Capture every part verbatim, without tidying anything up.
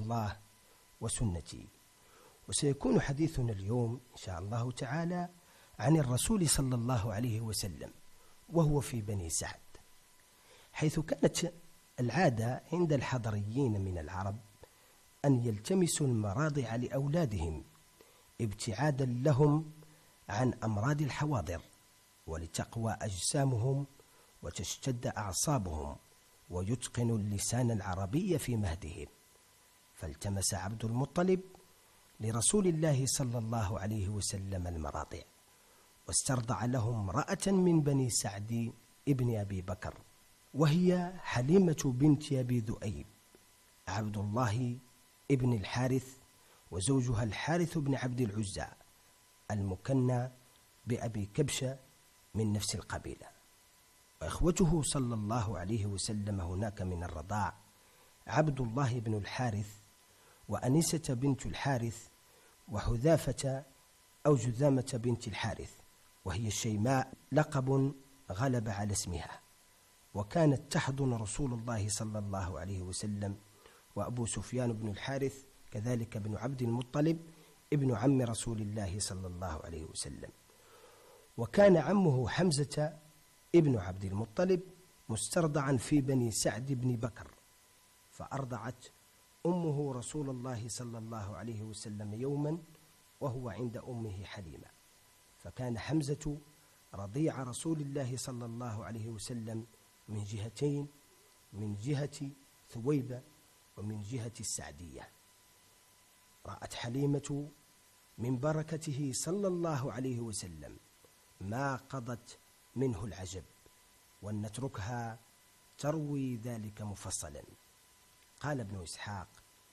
الله وسنتي. وسيكون حديثنا اليوم إن شاء الله تعالى عن الرسول صلى الله عليه وسلم وهو في بني سعد، حيث كانت العادة عند الحضريين من العرب أن يلتمسوا المراضع لأولادهم ابتعادا لهم عن أمراض الحواضر، ولتقوى أجسامهم وتشتد أعصابهم ويتقنوا اللسان العربي في مهدهم. فالتمس عبد المطلب لرسول الله صلى الله عليه وسلم المراضع، واسترضع له امرأة من بني سعد ابن أبي بكر، وهي حليمة بنت أبي ذؤيب عبد الله ابن الحارث، وزوجها الحارث بن عبد العزى المكنى بأبي كبشة من نفس القبيلة. وإخوته صلى الله عليه وسلم هناك من الرضاع عبد الله بن الحارث وأنسة بنت الحارث وحذافة أو جذامة بنت الحارث، وهي الشيماء لقب غلب على اسمها، وكانت تحضن رسول الله صلى الله عليه وسلم. وأبو سفيان بن الحارث كذلك بن عبد المطلب ابن عم رسول الله صلى الله عليه وسلم. وكان عمه حمزة ابن عبد المطلب مسترضعا في بني سعد بن بكر، فأرضعت أمه رسول الله صلى الله عليه وسلم يوما وهو عند أمه حليمة، فكان حمزة رضيع رسول الله صلى الله عليه وسلم من جهتين، من جهة ثويبة ومن جهة السعدية. رأت حليمة من بركته صلى الله عليه وسلم ما قضت منه العجب، ولنتركها تروي ذلك مفصلا. قال ابن إسحاق: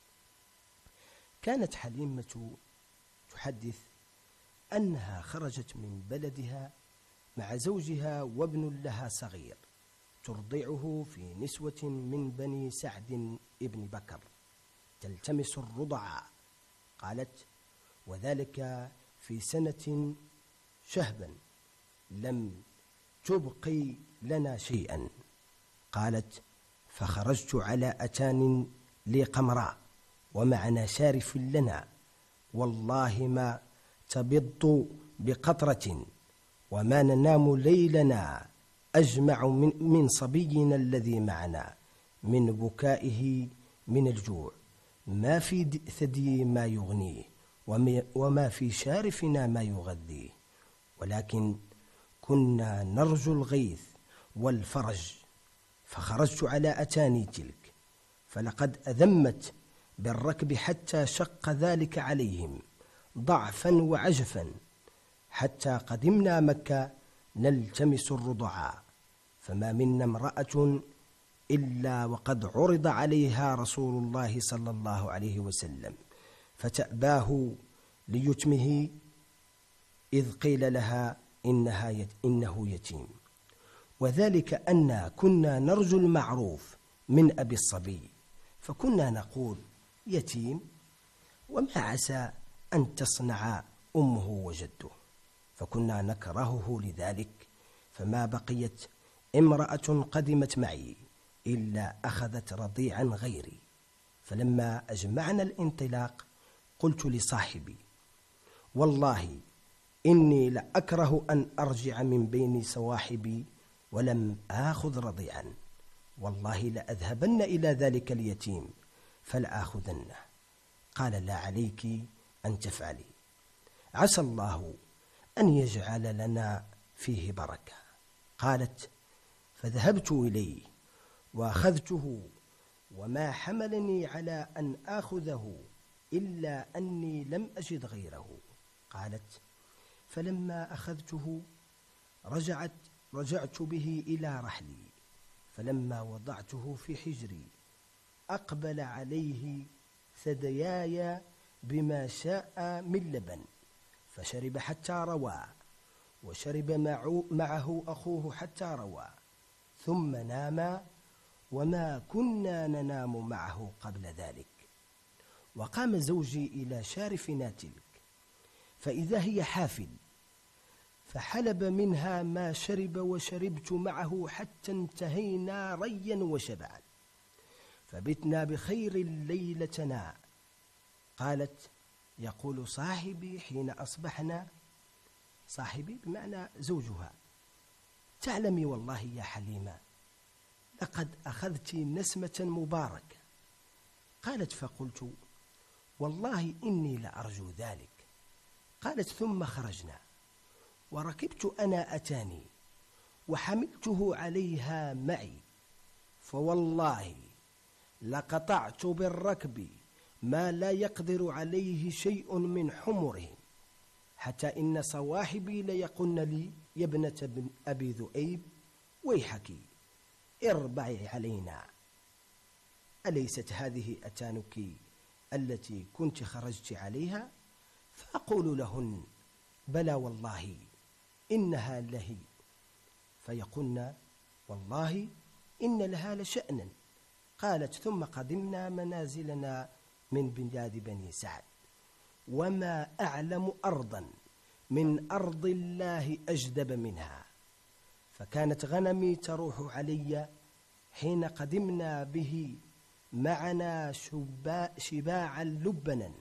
كانت حليمة تحدث أنها خرجت من بلدها مع زوجها وابن لها صغير ترضعه في نسوة من بني سعد ابن بكر تلتمس الرضع. قالت: وذلك في سنة شهبا لم تبقي لنا شيئا. قالت: فخرجت على أتان لي قمراء ومعنا شارف لنا، والله ما تبض بقطرة وما ننام ليلنا أجمع من, من صبينا الذي معنا من بكائه من الجوع، ما في ثدي ما يغنيه وما في شارفنا ما يغذيه، ولكن كنا نرجو الغيث والفرج. فخرجت على أتاني تلك، فلقد أذمت بالركب حتى شق ذلك عليهم ضعفا وعجفا، حتى قدمنا مكة نلتمس الرضعاء، فما منا امرأة إلا وقد عرض عليها رسول الله صلى الله عليه وسلم فتأباه ليتمه، إذ قيل لها إنها يت إنه يتيم، وذلك أن كنا نرجو المعروف من أبي الصبي، فكنا نقول: يتيم، وما عسى أن تصنع أمه وجده، فكنا نكرهه لذلك. فما بقيت امرأة قدمت معي إلا أخذت رضيعا غيري. فلما أجمعنا الانطلاق قلت لصاحبي: والله إني لأكره أن أرجع من بين صواحبي ولم آخذ رضيعا، والله لأذهبن إلى ذلك اليتيم فلآخذنه. قال: لا عليك أن تفعلي، عسى الله أن يجعل لنا فيه بركة. قالت: فذهبت إليه وأخذته، وما حملني على أن آخذه إلا أني لم أجد غيره. قالت: فلما أخذته رجعت رجعت به إلى رحلي، فلما وضعته في حجري أقبل عليه ثدياي بما شاء من لبن، فشرب حتى روى، وشرب معه أخوه حتى روى، ثم ناما، وما كنا ننام معه قبل ذلك. وقام زوجي إلى شارفنا تلك، فإذا هي حافل، فحلب منها ما شرب وشربت معه حتى انتهينا ريا وشبعا. فبتنا بخير ليلتنا. قالت: يقول صاحبي حين أصبحنا، صاحبي بمعنى زوجها: تعلمي والله يا حليمة لقد أخذت نسمة مباركة. قالت: فقلت: والله إني لأرجو ذلك. قالت: ثم خرجنا وركبت أنا أتاني وحملته عليها معي، فوالله لقطعت بالركب ما لا يقدر عليه شيء من حمرهم، حتى إن صواحبي ليقولن لي: يا ابنة أبي ذؤيب ويحك اربعي علينا، أليست هذه أتانك التي كنت خرجت عليها؟ فأقول لهن: بلى والله إنها لهي. فيقولن: والله إن لها لشأنا. قالت: ثم قدمنا منازلنا من بلاد بني سعد، وما أعلم أرضا من أرض الله أجدب منها، فكانت غنمي تروح علي حين قدمنا به معنا شباعا لبنا،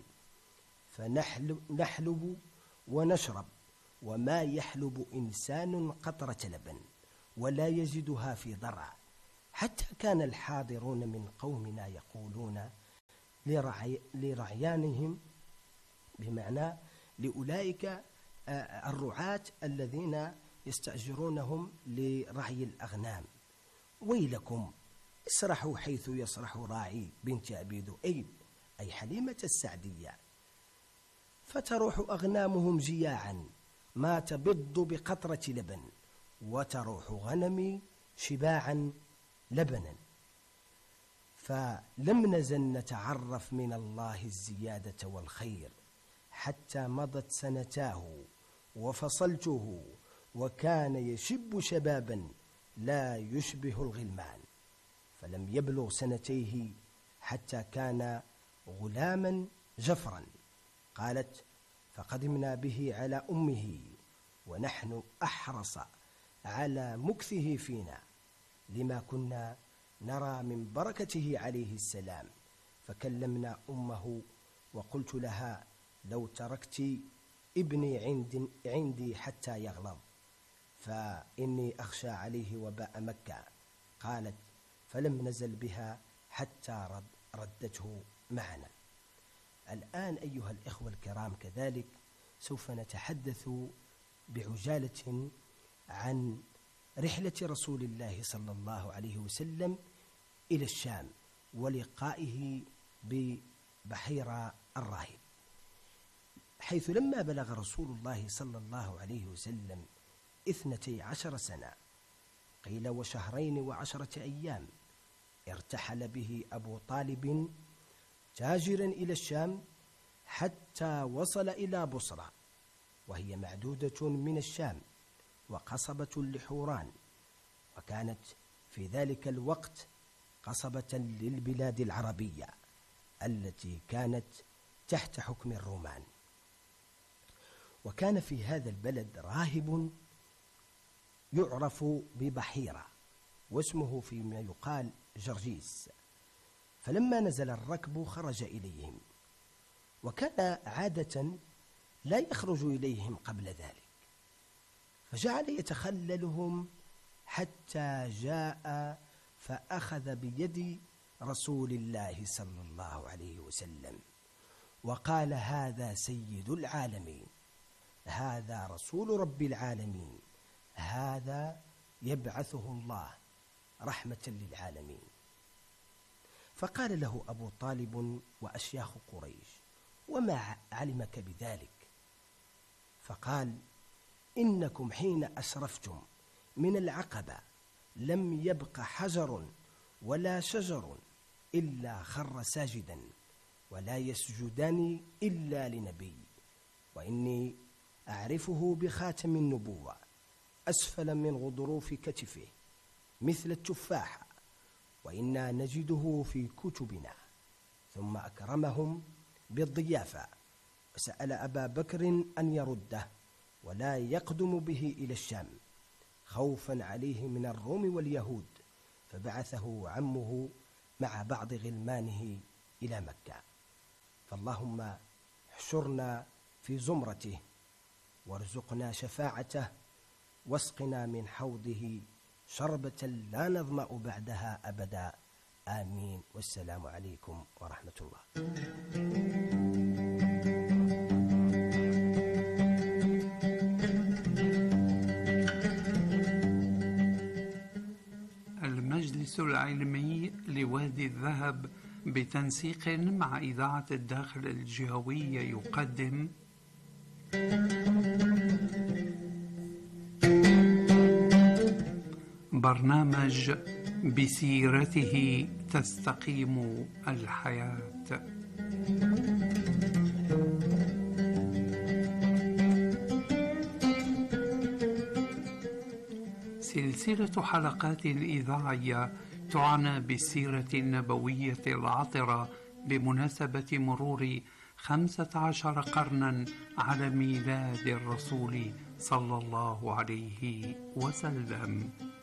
فنحلب ونشرب، وما يحلب إنسان قطرة لبن ولا يجدها في ضرع، حتى كان الحاضرون من قومنا يقولون لرعي لرعيانهم، بمعنى لأولئك الرعاة الذين يستأجرونهم لرعي الأغنام: ويلكم اسرحوا حيث يسرح راعي بنت أبي ذؤيب، أي حليمة السعدية، فتروح أغنامهم جياعا ما تبض بقطرة لبن، وتروح غنمي شباعا لبنا. فلم نزل نتعرف من الله الزيادة والخير حتى مضت سنتاه وفصلته، وكان يشب شبابا لا يشبه الغلمان، فلم يبلغ سنتيه حتى كان غلاما جفرا. قالت: فقدمنا به على أمه ونحن أحرص على مكثه فينا، لما كنا نرى من بركته عليه السلام، فكلمنا أمه وقلت لها: لو تركت ابني عند عندي حتى يغلظ، فإني أخشى عليه وباء مكة. قالت: فلم نزل بها حتى رد ردته معنا. الآن أيها الإخوة الكرام كذلك سوف نتحدث بعجالة عن رحلة رسول الله صلى الله عليه وسلم إلى الشام ولقائه ببحيرة الراهب، حيث لما بلغ رسول الله صلى الله عليه وسلم اثنتي عشر سنة، قيل وشهرين وعشرة أيام، ارتحل به أبو طالب تاجرا إلى الشام حتى وصل إلى بصرى، وهي معدودة من الشام وقصبة لحوران، وكانت في ذلك الوقت قصبة للبلاد العربية التي كانت تحت حكم الرومان. وكان في هذا البلد راهب يعرف ببحيرة، واسمه فيما يقال جرجيس. فلما نزل الركب خرج إليهم، وكان عادة لا يخرج إليهم قبل ذلك، فجعل يتخللهم حتى جاء فأخذ بيد رسول الله صلى الله عليه وسلم وقال: هذا سيد العالمين، هذا رسول رب العالمين، هذا يبعثه الله رحمة للعالمين. فقال له أبو طالب وأشياخ قريش: وما علمك بذلك؟ فقال: إنكم حين أسرفتم من العقبة لم يبق حجر ولا شجر إلا خر ساجدا، ولا يسجدان إلا لنبي، وإني أعرفه بخاتم النبوة أسفل من غضروف كتفه مثل التفاحة، وإنا نجده في كتبنا. ثم أكرمهم بالضيافة، وسأل أبا بكر أن يرده ولا يقدم به إلى الشام خوفا عليه من الروم واليهود، فبعثه عمه مع بعض غلمانه إلى مكة. فاللهم احشرنا في زمرته وارزقنا شفاعته واسقنا من حوضه شربة لا نظمأ بعدها أبدا، آمين. والسلام عليكم ورحمة الله. المجلس العلمي لوادي الذهب بتنسيق مع إذاعة الداخل الجهوية يقدم برنامج بسيرته تستقيم الحياة. سلسلة حلقات إذاعية تعنى بالسيرة النبوية العطرة بمناسبة مرور خمسة عشر قرنا على ميلاد الرسول صلى الله عليه وسلم.